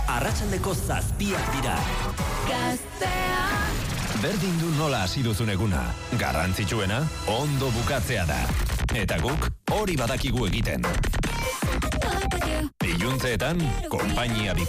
arratsaldeko 7 dira. Gaztea. Berdin du nola hasi duzun eguna. Garrantzitsuena, ondo bukatzea da. Eta guk hori badakigu egiten. Iluntzeetan, konpainia